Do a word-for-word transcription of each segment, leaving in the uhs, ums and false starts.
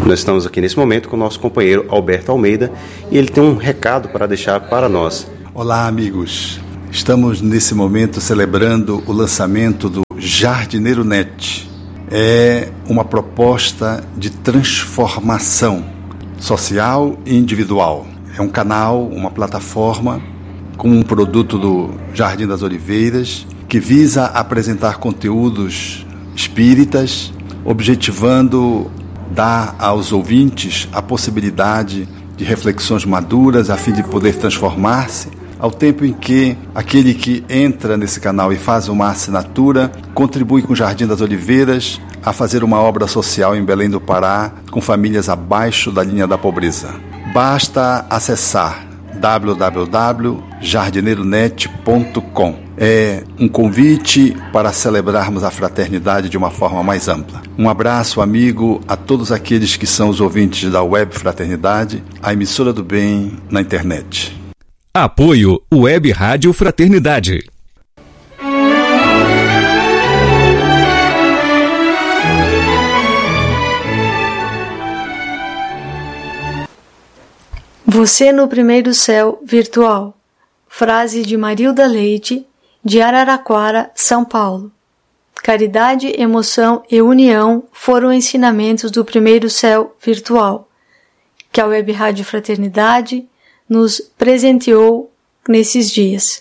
Nós estamos aqui nesse momento com o nosso companheiro Alberto Almeida e ele tem um recado para deixar para nós. Olá, amigos. Estamos nesse momento celebrando o lançamento do Jardineiro Net. É uma proposta de transformação social e individual. É um canal, uma plataforma com um produto do Jardim das Oliveiras que visa apresentar conteúdos espíritas, objetivando dar aos ouvintes a possibilidade de reflexões maduras a fim de poder transformar-se, ao tempo em que aquele que entra nesse canal e faz uma assinatura contribui com o Jardim das Oliveiras a fazer uma obra social em Belém do Pará com famílias abaixo da linha da pobreza. Basta acessar w w w ponto jardineiro net ponto com. É um convite para celebrarmos a fraternidade de uma forma mais ampla. Um abraço, amigo, a todos aqueles que são os ouvintes da Web Fraternidade, a emissora do bem na internet. Apoio Web Rádio Fraternidade. Você no primeiro céu virtual. Frase de Marilda Leite, de Araraquara, São Paulo. Caridade, emoção e união foram ensinamentos do primeiro céu virtual, que a Web Rádio Fraternidade nos presenteou nesses dias.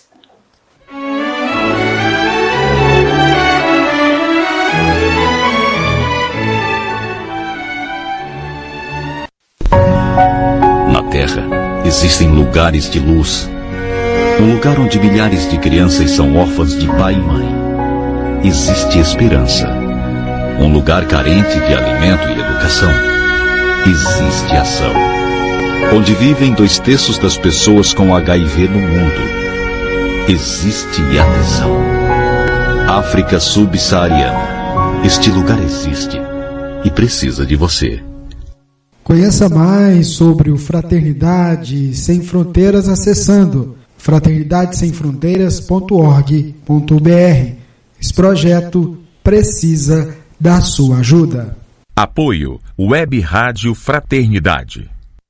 Na Terra, existem lugares de luz. Um lugar onde milhares de crianças são órfãs de pai e mãe. Existe esperança. Um lugar carente de alimento e educação. Existe ação. Onde vivem dois terços das pessoas com H I V no mundo. Existe atenção. África subsaariana. Este lugar existe e precisa de você. Conheça mais sobre o Fraternidade Sem Fronteiras acessando fraternidade sem fronteiras ponto org ponto b r. Esse projeto precisa da sua ajuda. Apoio Web Rádio Fraternidade.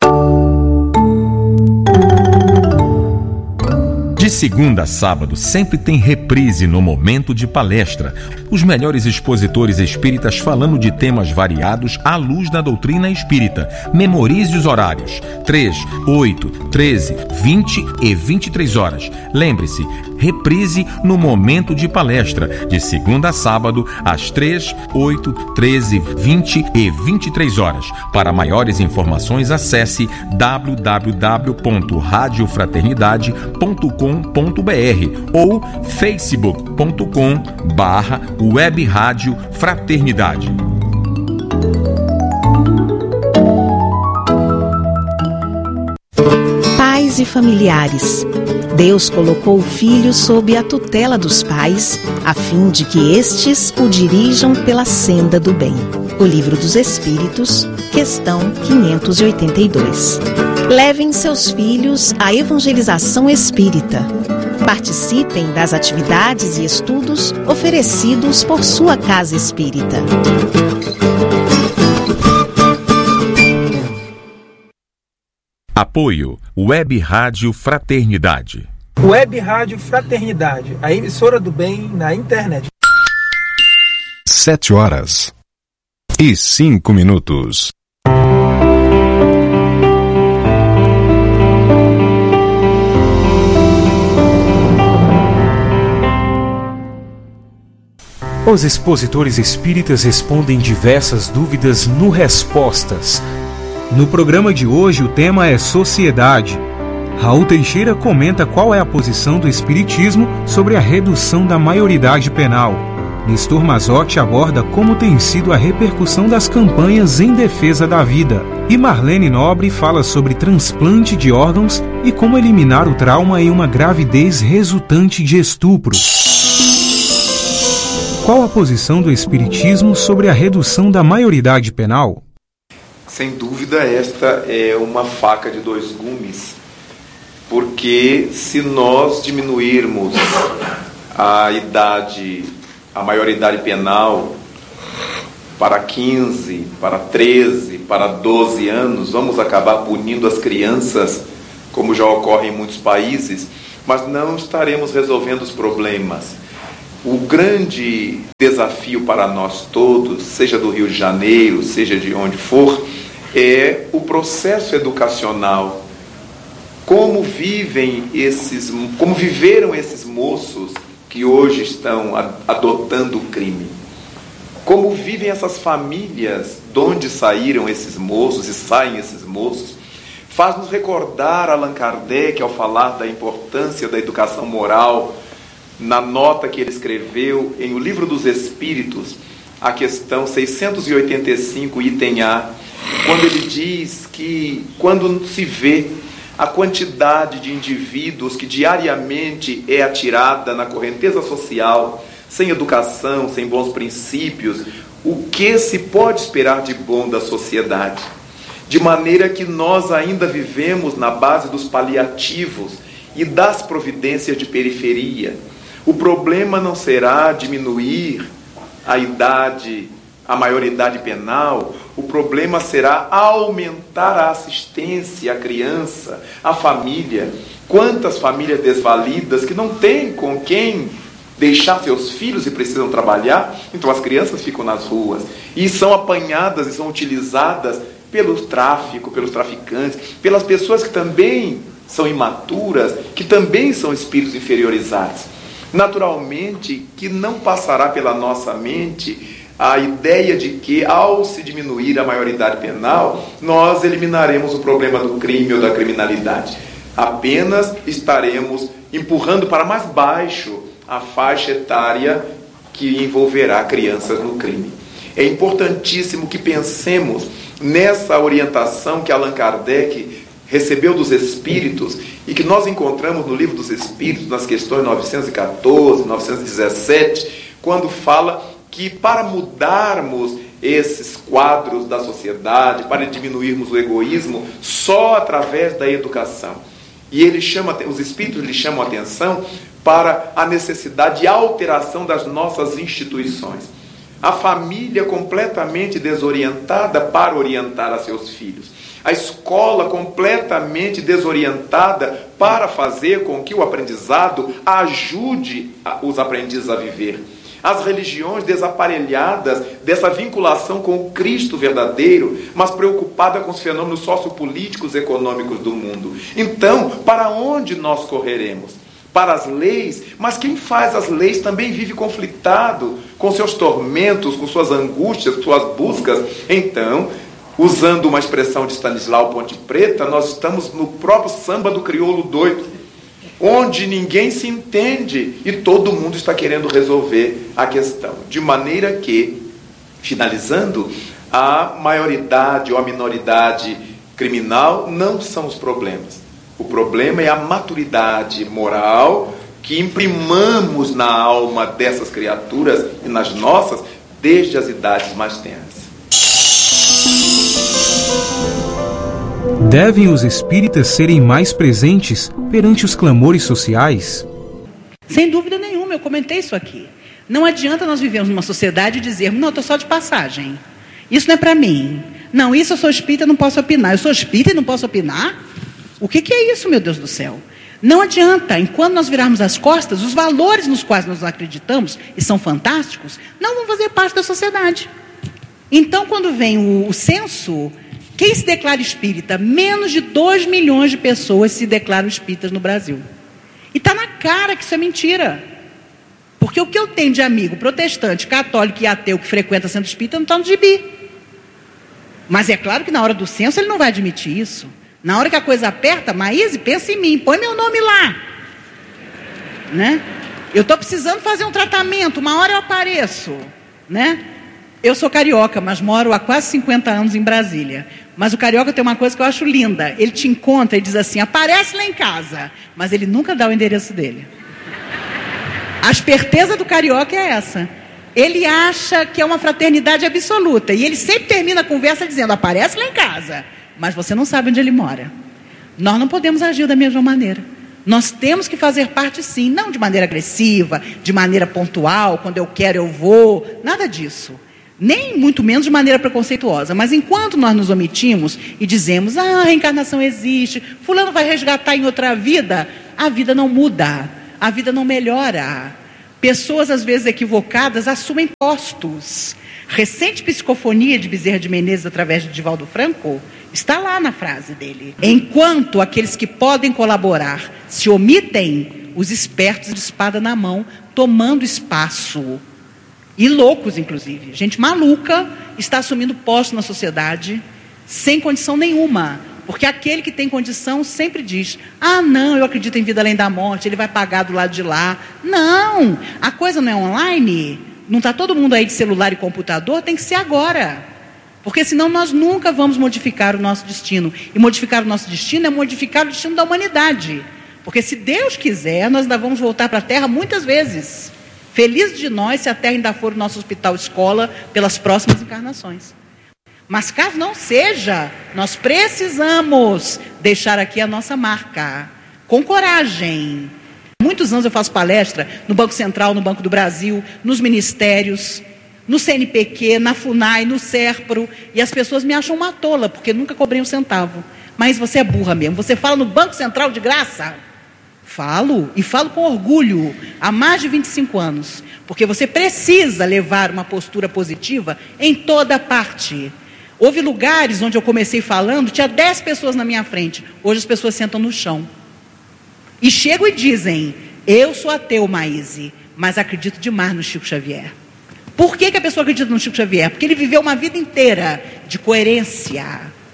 De segunda a sábado, sempre tem reprise no momento de palestra. Os melhores expositores espíritas falando de temas variados à luz da doutrina espírita. Memorize os horários: três, oito, treze, vinte e vinte e três horas. Lembre-se, reprise no momento de palestra, de segunda a sábado, às três, oito, treze, vinte e vinte e três horas. Para maiores informações, acesse w w w ponto rádio fraternidade ponto com ponto b r ou facebook ponto com barra web rádio fraternidade. Pais e familiares. Deus colocou o filho sob a tutela dos pais, a fim de que estes o dirijam pela senda do bem. O Livro dos Espíritos, questão quinhentos e oitenta e dois. Levem seus filhos à evangelização espírita. Participem das atividades e estudos oferecidos por sua casa espírita. Apoio Web Rádio Fraternidade. Web Rádio Fraternidade, a emissora do bem na internet. Sete horas e cinco minutos. Os expositores espíritas respondem diversas dúvidas no Respostas. No programa de hoje, o tema é Sociedade. Raul Teixeira comenta qual é a posição do Espiritismo sobre a redução da maioridade penal. Nestor Mazotti aborda como tem sido a repercussão das campanhas em defesa da vida. E Marlene Nobre fala sobre transplante de órgãos e como eliminar o trauma em uma gravidez resultante de estupro. Qual a posição do Espiritismo sobre a redução da maioridade penal? Sem dúvida, esta é uma faca de dois gumes, porque se nós diminuirmos a idade, a maioridade penal, para quinze, para treze, para doze anos, vamos acabar punindo as crianças, como já ocorre em muitos países, mas não estaremos resolvendo os problemas. O grande desafio para nós todos, seja do Rio de Janeiro, seja de onde for, é o processo educacional. Como vivem esses, como viveram esses moços que hoje estão adotando o crime? Como vivem essas famílias de onde saíram esses moços e saem esses moços? Faz-nos recordar Allan Kardec ao falar da importância da educação moral, na nota que ele escreveu em O Livro dos Espíritos, a questão seiscentos e oitenta e cinco, item A, quando ele diz que quando se vê a quantidade de indivíduos que diariamente é atirada na correnteza social, sem educação, sem bons princípios, o que se pode esperar de bom da sociedade? De maneira que nós ainda vivemos na base dos paliativos e das providências de periferia. O problema não será diminuir a idade, a maioridade penal, o problema será aumentar a assistência à criança, à família. Quantas famílias desvalidas que não têm com quem deixar seus filhos e precisam trabalhar, então as crianças ficam nas ruas e são apanhadas e são utilizadas pelo tráfico, pelos traficantes, pelas pessoas que também são imaturas, que também são espíritos inferiorizados. Naturalmente que não passará pela nossa mente a ideia de que, ao se diminuir a maioridade penal, nós eliminaremos o problema do crime ou da criminalidade. Apenas estaremos empurrando para mais baixo a faixa etária que envolverá crianças no crime. É importantíssimo que pensemos nessa orientação que Allan Kardec recebeu dos Espíritos e que nós encontramos no Livro dos Espíritos, nas questões novecentos e catorze, novecentos e dezessete, quando fala que para mudarmos esses quadros da sociedade, para diminuirmos o egoísmo, só através da educação. E ele chama, os Espíritos lhe chamam a atenção para a necessidade de alteração das nossas instituições. A família completamente desorientada para orientar a seus filhos. A escola completamente desorientada para fazer com que o aprendizado ajude os aprendizes a viver. As religiões desaparelhadas dessa vinculação com o Cristo verdadeiro, mas preocupada com os fenômenos sociopolíticos e econômicos do mundo. Então, para onde nós correremos? Para as leis, mas quem faz as leis também vive conflitado com seus tormentos, com suas angústias, suas buscas. Então, usando uma expressão de Stanislau Ponte Preta, nós estamos no próprio samba do crioulo doido, onde ninguém se entende e todo mundo está querendo resolver a questão. De maneira que, finalizando, a maioridade ou a minoridade criminal não são os problemas. O problema é a maturidade moral que imprimamos na alma dessas criaturas e nas nossas desde as idades mais tenras. Devem os espíritas serem mais presentes perante os clamores sociais? Sem dúvida nenhuma, eu comentei isso aqui. Não adianta nós vivermos numa sociedade e dizermos, não, eu estou só de passagem. Isso não é para mim. Não, isso eu sou espírita e não posso opinar. Eu sou espírita e não posso opinar? O que, que é isso, meu Deus do céu? Não adianta, enquanto nós virarmos as costas, os valores nos quais nós acreditamos, e são fantásticos, não vão fazer parte da sociedade. Então, quando vem o, o censo, quem se declara espírita? Menos de dois milhões de pessoas se declaram espíritas no Brasil. E está na cara que isso é mentira. Porque o que eu tenho de amigo protestante, católico e ateu que frequenta centro espírita não está no gibi. Mas é claro que na hora do censo ele não vai admitir isso. Na hora que a coisa aperta, Maíse, pensa em mim, põe meu nome lá. Né? Eu estou precisando fazer um tratamento, uma hora eu apareço. Né? Eu sou carioca, mas moro há quase cinquenta anos em Brasília. Mas o carioca tem uma coisa que eu acho linda. Ele te encontra e diz assim, aparece lá em casa. Mas ele nunca dá o endereço dele. A esperteza do carioca é essa. Ele acha que é uma fraternidade absoluta. E ele sempre termina a conversa dizendo, aparece lá em casa. Mas você não sabe onde ele mora. Nós não podemos agir da mesma maneira. Nós temos que fazer parte sim, não de maneira agressiva, de maneira pontual, quando eu quero eu vou, nada disso. Nem muito menos de maneira preconceituosa. Mas enquanto nós nos omitimos e dizemos, ah, a reencarnação existe, fulano vai resgatar em outra vida, a vida não muda, a vida não melhora. Pessoas, às vezes equivocadas, assumem postos. Recente Psicofonia de Bezerra de Menezes, através de Divaldo Franco, está lá na frase dele. Enquanto aqueles que podem colaborar se omitem, os espertos de espada na mão, tomando espaço. E loucos, inclusive. Gente maluca está assumindo posto na sociedade sem condição nenhuma. Porque aquele que tem condição sempre diz, ah, não, eu acredito em vida além da morte, ele vai pagar do lado de lá. Não, a coisa não é online, não está todo mundo aí de celular e computador, tem que ser agora. Porque senão nós nunca vamos modificar o nosso destino. E modificar o nosso destino é modificar o destino da humanidade. Porque se Deus quiser, nós ainda vamos voltar para a Terra muitas vezes. Feliz de nós se a Terra ainda for o nosso hospital-escola pelas próximas encarnações. Mas caso não seja, nós precisamos deixar aqui a nossa marca, com coragem. Muitos anos eu faço palestra no Banco Central, no Banco do Brasil, nos ministérios, no C N P Q, na FUNAI, no SERPRO, e as pessoas me acham uma tola, porque nunca cobrei um centavo. Mas você é burra mesmo, você fala no Banco Central de graça? Falo, e falo com orgulho, há mais de vinte e cinco anos, porque você precisa levar uma postura positiva em toda parte. Houve lugares onde eu comecei falando, tinha dez pessoas na minha frente, hoje as pessoas sentam no chão. E chegam e dizem, eu sou ateu, Maíse, mas acredito demais no Chico Xavier. Por que que a pessoa acredita no Chico Xavier? Porque ele viveu uma vida inteira de coerência.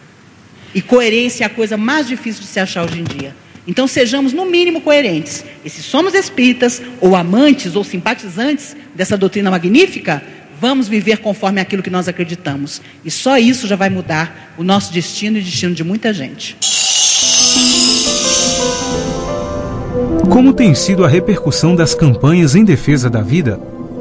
E coerência é a coisa mais difícil de se achar hoje em dia. Então sejamos no mínimo coerentes. E se somos espíritas, ou amantes, ou simpatizantes dessa doutrina magnífica, vamos viver conforme aquilo que nós acreditamos. E só isso já vai mudar o nosso destino e o destino de muita gente. Como tem sido a repercussão das campanhas em defesa da vida?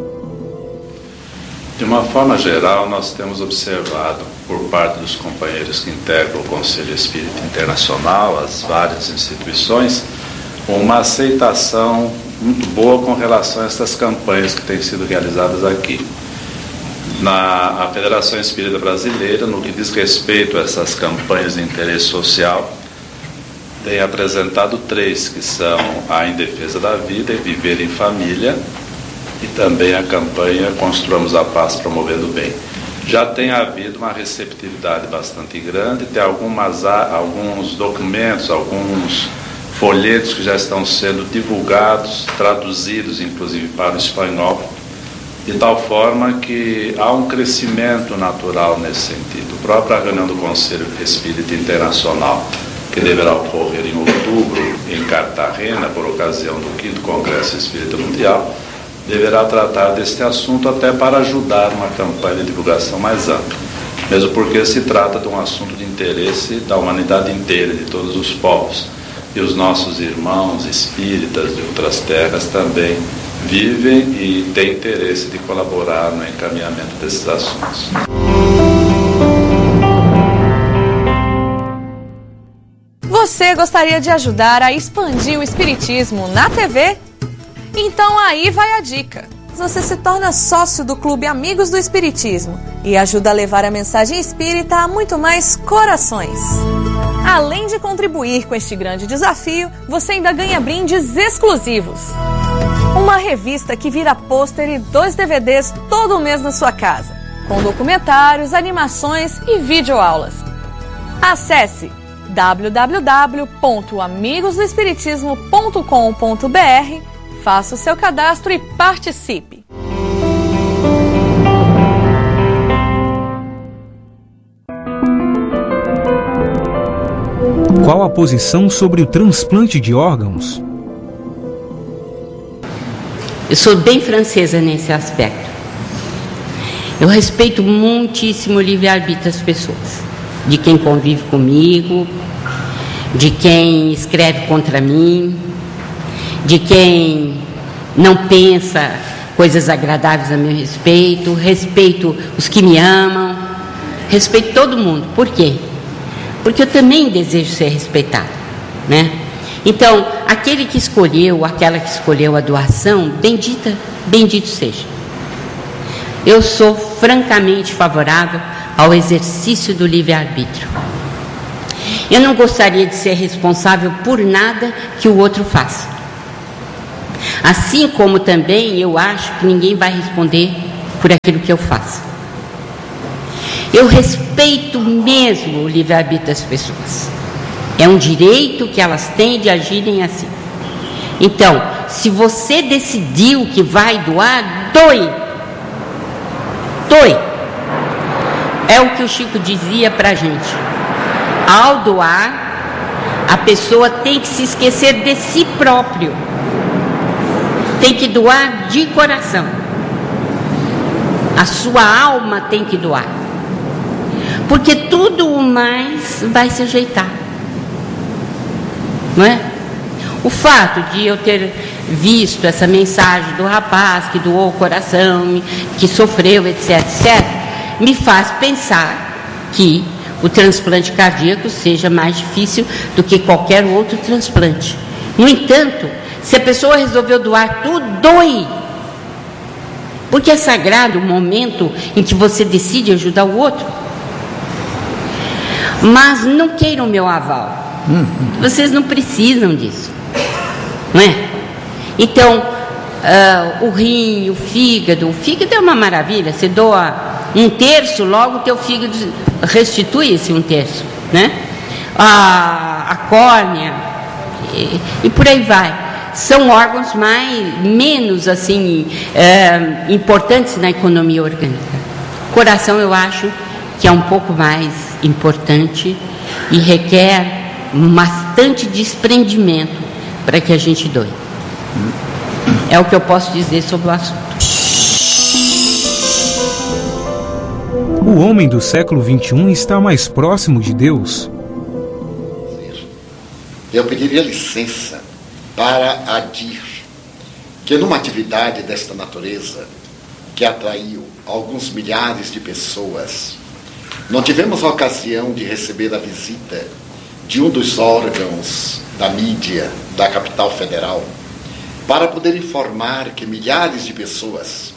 De uma forma geral, nós temos observado, por parte dos companheiros que integram o Conselho Espírita Internacional, as várias instituições, uma aceitação muito boa com relação a essas campanhas que têm sido realizadas aqui. Na a Federação Espírita Brasileira, no que diz respeito a essas campanhas de interesse social, tem apresentado três, que são a Em Defesa da Vida e Viver em Família, e também a campanha Construamos a Paz Promovendo o Bem. Já tem havido uma receptividade bastante grande, tem algumas, alguns documentos, alguns folhetos que já estão sendo divulgados, traduzidos inclusive para o espanhol, de tal forma que há um crescimento natural nesse sentido. A própria reunião do Conselho Espírita Internacional, que deverá ocorrer em outubro em Cartagena, por ocasião do quinto Congresso Espírita Mundial, deverá tratar deste assunto até para ajudar uma campanha de divulgação mais ampla, mesmo porque se trata de um assunto de interesse da humanidade inteira, de todos os povos, e os nossos irmãos espíritas de outras terras também vivem e têm interesse de colaborar no encaminhamento desses assuntos. Você gostaria de ajudar a expandir o Espiritismo na T V? Então aí vai a dica. Você se torna sócio do Clube Amigos do Espiritismo e ajuda a levar a mensagem espírita a muito mais corações. Além de contribuir com este grande desafio, você ainda ganha brindes exclusivos. Uma revista que vira pôster e dois D V Ds todo mês na sua casa, com documentários, animações e videoaulas. Acesse w w w ponto amigos do espiritismo ponto com ponto b r, faça o seu cadastro e participe. Qual a posição sobre o transplante de órgãos? Eu sou bem francesa nesse aspecto. Eu respeito muitíssimo o livre-arbítrio das pessoas, de quem convive comigo, de quem escreve contra mim, de quem não pensa coisas agradáveis a meu respeito, respeito os que me amam, respeito todo mundo. Por quê? Porque eu também desejo ser respeitado, né? Então, aquele que escolheu, aquela que escolheu a doação, bendita, bendito seja. Eu sou francamente favorável ao exercício do livre-arbítrio. Eu não gostaria de ser responsável por nada que o outro faça. Assim como também eu acho que ninguém vai responder por aquilo que eu faço. Eu respeito mesmo o livre-arbítrio das pessoas. É um direito que elas têm de agirem assim. Então, se você decidiu que vai doar, doe. Doe. É o que o Chico dizia pra gente. Ao doar, a pessoa tem que se esquecer de si próprio. Tem que doar de coração. A sua alma tem que doar. Porque tudo o mais vai se ajeitar. Não é? O fato de eu ter visto essa mensagem do rapaz que doou o coração, que sofreu, etc, etcétera, me faz pensar que o transplante cardíaco seja mais difícil do que qualquer outro transplante. No entanto, se a pessoa resolveu doar tudo, doe. Porque é sagrado o momento em que você decide ajudar o outro. Mas não queiram meu aval. Vocês não precisam disso. Não é? Então, uh, o rim, o fígado, o fígado é uma maravilha. Você doa um terço, logo o teu fígado restitui esse um terço, né? A, a córnea e, e por aí vai. São órgãos mais, menos assim, é, importantes na economia orgânica. Coração eu acho que é um pouco mais importante e requer bastante desprendimento para que a gente doe. É o que eu posso dizer sobre o assunto. O homem do século vinte e um está mais próximo de Deus? Eu pediria licença para adir que numa atividade desta natureza, que atraiu alguns milhares de pessoas, não tivemos a ocasião de receber a visita de um dos órgãos da mídia da capital federal, para poder informar que milhares de pessoas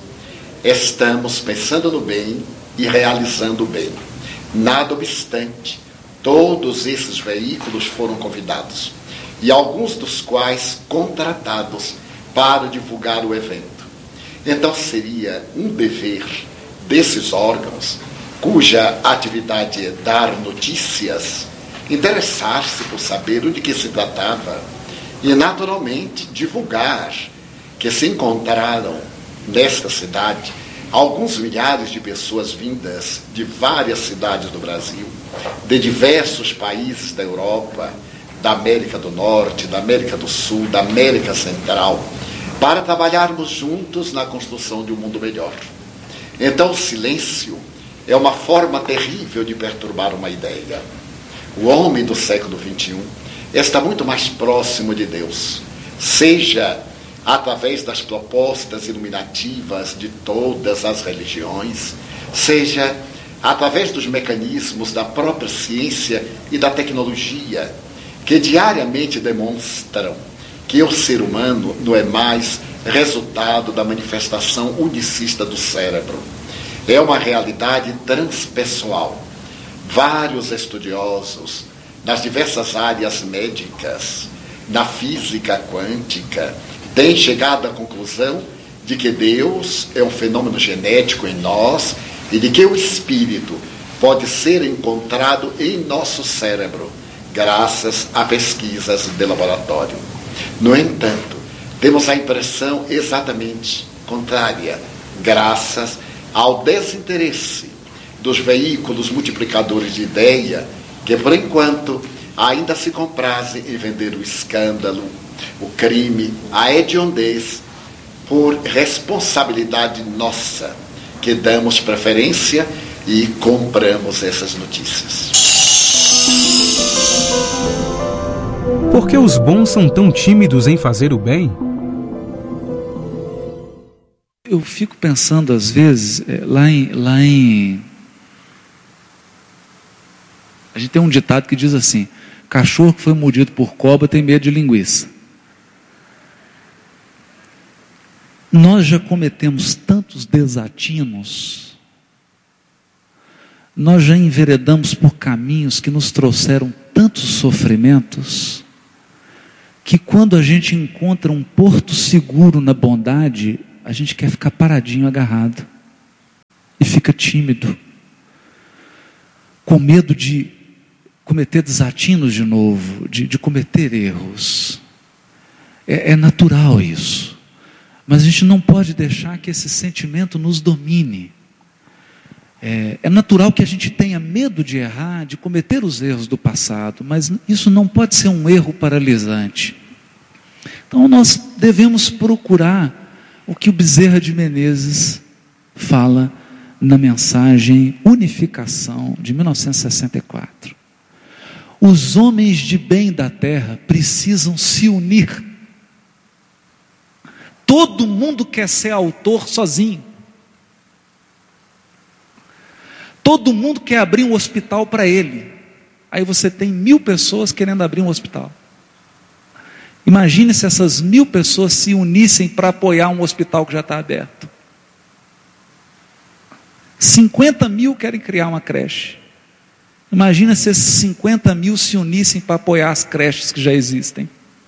estamos pensando no bem e realizando o bem. Nada obstante, todos esses veículos foram convidados, e alguns dos quais contratados para divulgar o evento. Então seria um dever desses órgãos, cuja atividade é dar notícias, interessar-se por saber de que se tratava e, naturalmente, divulgar que se encontraram nesta cidade alguns milhares de pessoas vindas de várias cidades do Brasil, de diversos países da Europa, da América do Norte, da América do Sul, da América Central, para trabalharmos juntos na construção de um mundo melhor. Então o silêncio é uma forma terrível de perturbar uma ideia. O homem do século vinte e um está muito mais próximo de Deus, seja através das propostas iluminativas de todas as religiões, seja através dos mecanismos da própria ciência e da tecnologia, que diariamente demonstram que o ser humano não é mais resultado da manifestação unicista do cérebro. É uma realidade transpessoal. Vários estudiosos nas diversas áreas médicas, na física quântica, têm chegado à conclusão de que Deus é um fenômeno genético em nós e de que o espírito pode ser encontrado em nosso cérebro, graças a pesquisas de laboratório. No entanto, temos a impressão exatamente contrária, graças ao desinteresse dos veículos multiplicadores de ideia, que por enquanto ainda se comprazem em vender o escândalo, o crime, a hediondez, por responsabilidade nossa, que damos preferência e compramos essas notícias. Por que os bons são tão tímidos em fazer o bem? Eu fico pensando às vezes, lá em, lá em... A gente tem um ditado que diz assim: cachorro que foi mordido por cobra tem medo de linguiça. Nós já cometemos tantos desatinos nós já enveredamos por caminhos que nos trouxeram tantos sofrimentos, que quando a gente encontra um porto seguro na bondade, a gente quer ficar paradinho, agarrado, e fica tímido, com medo de cometer desatinos de novo, de, de cometer erros. É, é natural isso, mas a gente não pode deixar que esse sentimento nos domine. É, é natural que a gente tenha medo de errar, de cometer os erros do passado, mas isso não pode ser um erro paralisante. Então nós devemos procurar o que o Bezerra de Menezes fala na mensagem Unificação de mil novecentos e sessenta e quatro. Os homens de bem da terra precisam se unir. Todo mundo quer ser autor sozinho. Todo mundo quer abrir um hospital para ele. Aí você tem mil pessoas querendo abrir um hospital. Imagine se essas mil pessoas se unissem para apoiar um hospital que já está aberto. cinquenta mil querem criar uma creche. Imagina se esses cinquenta mil se unissem para apoiar as creches que já existem.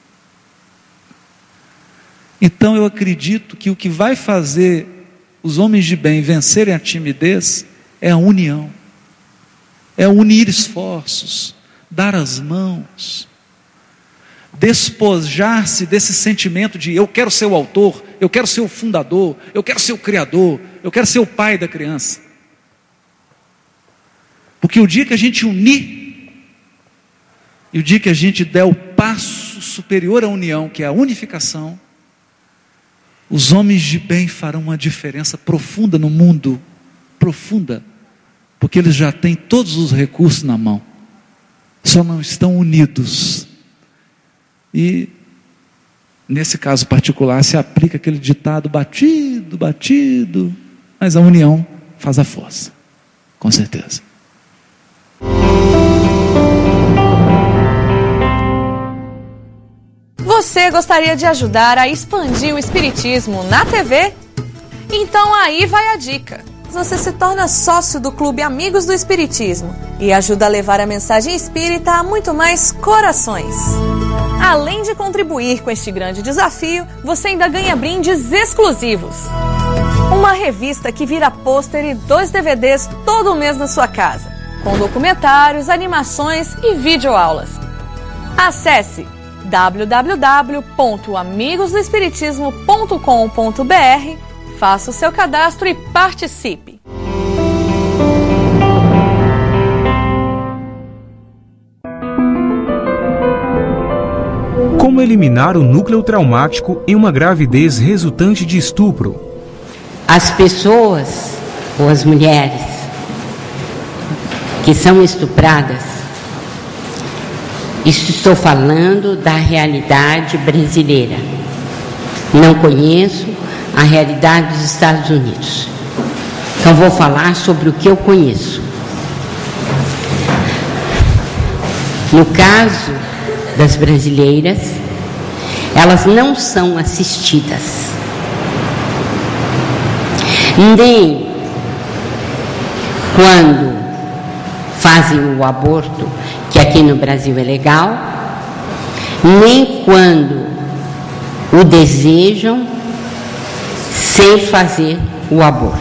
Então eu acredito que o que vai fazer os homens de bem vencerem a timidez é a união, é unir esforços, dar as mãos, despojar-se desse sentimento de eu quero ser o autor, eu quero ser o fundador, eu quero ser o criador, eu quero ser o pai da criança. Porque o dia que a gente unir, e o dia que a gente der o passo superior à união, que é a unificação, os homens de bem farão uma diferença profunda no mundo, profunda, porque eles já têm todos os recursos na mão, só não estão unidos. E nesse caso particular se aplica aquele ditado batido, batido, mas a união faz a força, com certeza. Você gostaria de ajudar a expandir o Espiritismo na T V? Então aí vai a dica. Você se torna sócio do Clube Amigos do Espiritismo e ajuda a levar a mensagem espírita a muito mais corações. Além de contribuir com este grande desafio, você ainda ganha brindes exclusivos. Uma revista que vira pôster e dois D V Ds todo mês na sua casa, com documentários, animações e videoaulas. Acesse w w w ponto amigos do espiritismo ponto com ponto b r, faça o seu cadastro e participe. Como eliminar o núcleo traumático em uma gravidez resultante de estupro? As pessoas, ou as mulheres, que são estupradas, isso estou falando da realidade brasileira. Não conheço a realidade dos Estados Unidos. Então vou falar sobre o que eu conheço. No caso das brasileiras, elas não são assistidas. Nem quando fazem o aborto, que aqui no Brasil é legal, nem quando o desejam sem fazer o aborto.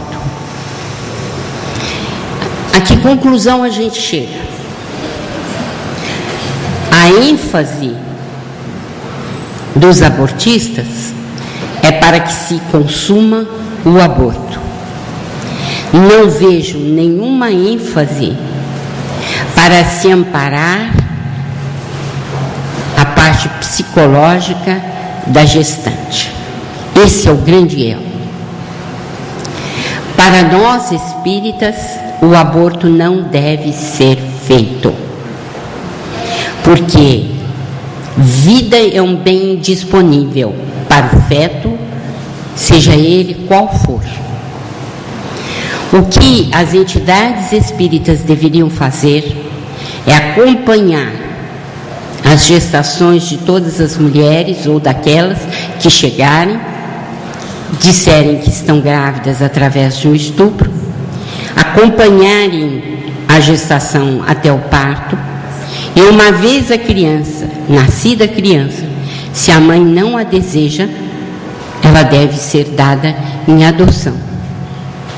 A que conclusão a gente chega? A ênfase dos abortistas é para que se consuma o aborto. Não vejo nenhuma ênfase para se amparar a parte psicológica da gestante. Esse é o grande erro. Para nós espíritas, o aborto não deve ser feito, porque vida é um bem disponível para o feto, seja ele qual for. O que as entidades espíritas deveriam fazer é acompanhar as gestações de todas as mulheres ou daquelas que chegarem, disserem que estão grávidas através de um estupro, acompanharem a gestação até o parto. E uma vez a criança, nascida a criança, se a mãe não a deseja, ela deve ser dada em adoção.